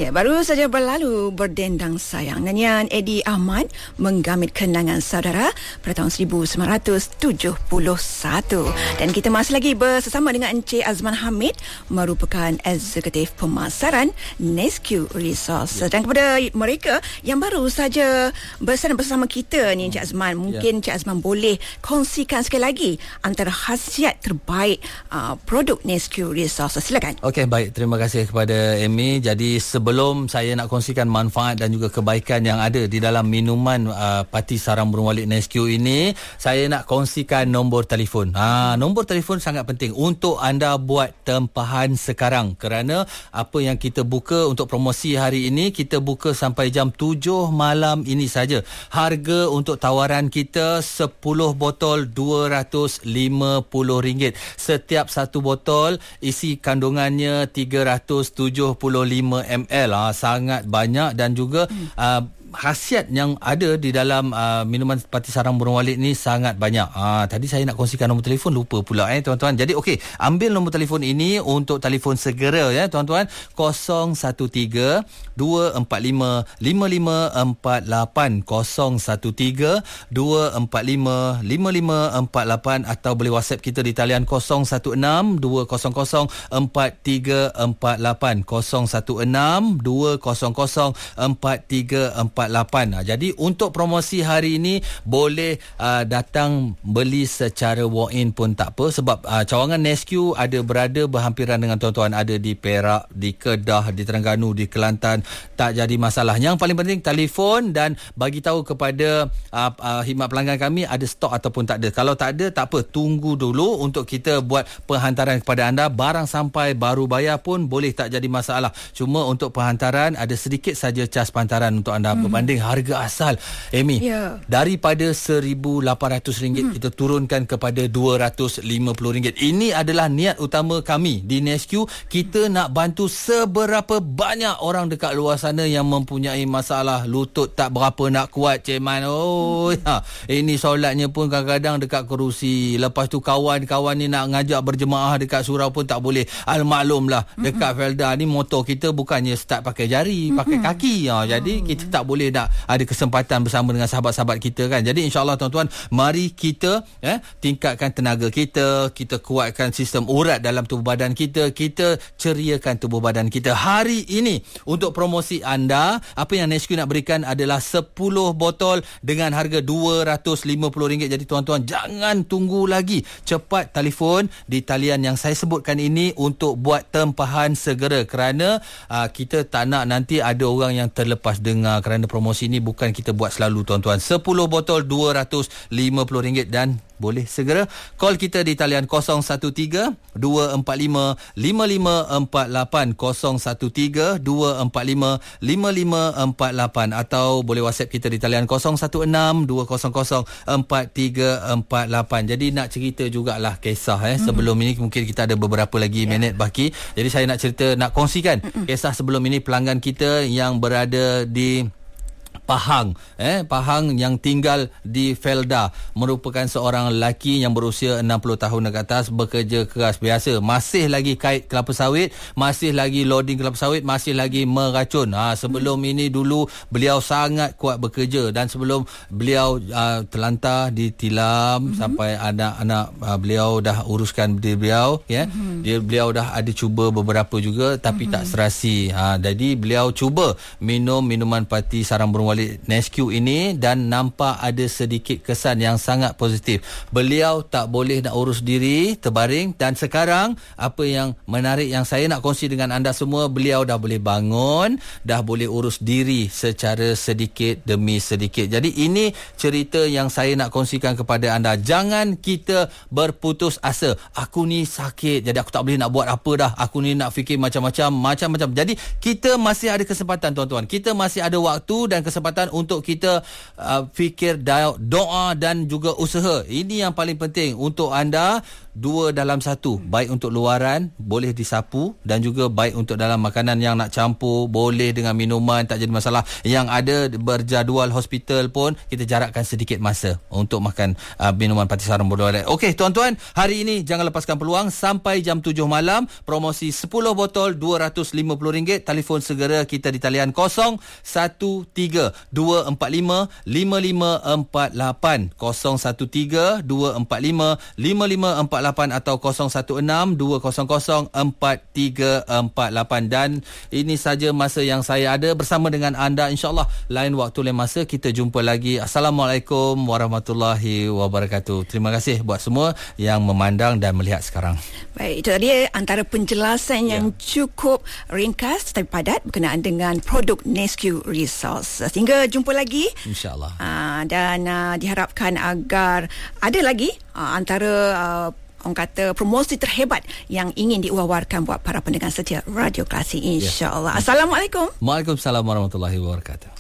Ya, baru saja berlalu Berdendang Sayang. Nyanyian Eddie Ahmad menggamit kenangan saudara pada tahun 1971. Dan kita masih lagi bersama dengan Encik Azman Hamid, merupakan Eksekutif Pemasaran Nesque Resources. Dan kepada mereka yang baru saja bersama kita ni, Encik Azman, mungkin Encik Azman boleh kongsikan sekali lagi antara khasiat terbaik produk Nesque Resources. Silakan. Okey, baik. Terima kasih kepada Amy. Jadi sebelum saya nak kongsikan manfaat dan juga kebaikan yang ada di dalam minuman Pati Sarang Burung Walit Nesque ini, saya nak kongsikan nombor telefon. Nombor telefon sangat penting untuk anda buat tempahan sekarang, kerana apa yang kita buka untuk promosi hari ini, kita buka sampai jam 7 malam ini saja. Harga untuk tawaran kita 10 botol RM250. Setiap satu botol isi kandungannya 375 ml. Sangat banyak, dan juga khasiat yang ada di dalam minuman Pati Sarang Burung Walit ni sangat banyak. Tadi saya nak kongsikan nombor telefon, lupa pula tuan-tuan. Jadi okey, ambil nombor telefon ini untuk telefon segera ya tuan-tuan. 013 245 5548, 013 245 5548, atau boleh WhatsApp kita di talian 016 200 4348, 016 200 4348. Jadi untuk promosi hari ini boleh datang beli secara walk-in pun tak apa, sebab cawangan Nesque ada berada berhampiran dengan tuan-tuan. Ada di Perak, di Kedah, di Terengganu, di Kelantan. Tak jadi masalah. Yang paling penting telefon dan bagi tahu kepada khidmat pelanggan kami ada stok ataupun tak ada. Kalau tak ada, tak apa, tunggu dulu untuk kita buat penghantaran kepada anda. Barang sampai baru bayar pun boleh, tak jadi masalah. Cuma untuk penghantaran ada sedikit saja cas penghantaran untuk anda berbanding harga asal. Amy, daripada RM1,800 kita turunkan kepada RM250. Ini adalah niat utama kami di Nesque. Kita nak bantu seberapa banyak orang dekat luar sana yang mempunyai masalah lutut tak berapa nak kuat, Cik Man. Ini solatnya pun kadang-kadang dekat kerusi. Lepas tu kawan-kawan ni nak ngajak berjemaah dekat surau pun tak boleh. Maklumlah, dekat Felda ni motor kita bukannya start pakai jari, pakai kaki. Jadi kita tak boleh nak ada kesempatan bersama dengan sahabat-sahabat kita kan. Jadi insyaAllah tuan-tuan, mari kita tingkatkan tenaga kita, kita kuatkan sistem urat dalam tubuh badan kita, kita ceriakan tubuh badan kita. Hari ini untuk promosi anda, apa yang Nesque nak berikan adalah 10 botol dengan harga RM250. Jadi tuan-tuan, jangan tunggu lagi, cepat telefon di talian yang saya sebutkan ini untuk buat tempahan segera, kerana kita tak nak nanti ada orang yang terlepas dengar, kerana promosi ini bukan kita buat selalu tuan-tuan. 10 botol RM250, dan boleh segera call kita di talian 013 245 5548, 013 245 5548, atau boleh WhatsApp kita di talian 016 200 4348. Jadi nak cerita jugalah kisah sebelum ini, mungkin kita ada beberapa lagi minit baki. Jadi saya nak cerita, nak kongsikan kisah sebelum ini pelanggan kita yang berada di Pahang, Pahang, yang tinggal di Felda, merupakan seorang lelaki yang berusia 60 tahun ke atas, bekerja keras biasa, masih lagi kait kelapa sawit, masih lagi loading kelapa sawit, masih lagi meracun. Sebelum ini dulu beliau sangat kuat bekerja, dan sebelum beliau terlantar ditilam sampai anak-anak beliau dah uruskan diri beliau, beliau dah ada cuba beberapa juga tapi tak serasi. Jadi beliau cuba minum minuman Pati Sarang Burung Walit Nesque ini, dan nampak ada sedikit kesan yang sangat positif. Beliau tak boleh nak urus diri, terbaring, dan sekarang apa yang menarik yang saya nak kongsi dengan anda semua, beliau dah boleh bangun, dah boleh urus diri secara sedikit demi sedikit. Jadi ini cerita yang saya nak kongsikan kepada anda. Jangan kita berputus asa. Aku ni sakit, jadi aku tak boleh nak buat apa dah. Aku ni nak fikir macam-macam. Jadi kita masih ada kesempatan tuan-tuan. Kita masih ada waktu dan kesempatan kesempatan untuk kita fikir doa dan juga usaha. Ini yang paling penting untuk anda. 2 dalam 1, baik untuk luaran boleh disapu dan juga baik untuk dalam makanan yang nak campur boleh dengan minuman, tak jadi masalah. Yang ada berjadual hospital pun kita jarakkan sedikit masa untuk makan minuman Patisaran Bordeaux. Okey tuan-tuan, hari ini jangan lepaskan peluang sampai jam 7 malam. Promosi 10 botol RM250. Telefon segera kita di talian 013-245-5548 013-245-5548 atau 016-200-4348. Dan ini saja masa yang saya ada bersama dengan anda. InsyaAllah lain waktu lain masa kita jumpa lagi. Assalamualaikum warahmatullahi wabarakatuh. Terima kasih buat semua yang memandang dan melihat sekarang. Baik, itu tadi antara penjelasan yang cukup ringkas tapi padat berkenaan dengan produk Nesque Resource. Sehingga jumpa lagi, InsyaAllah. Dan diharapkan agar ada lagi antara orang kata promosi terhebat yang ingin diwawarkan buat para pendengar setia Radio Klasik, insya-Allah. Assalamualaikum. Waalaikumsalam warahmatullahi wabarakatuh.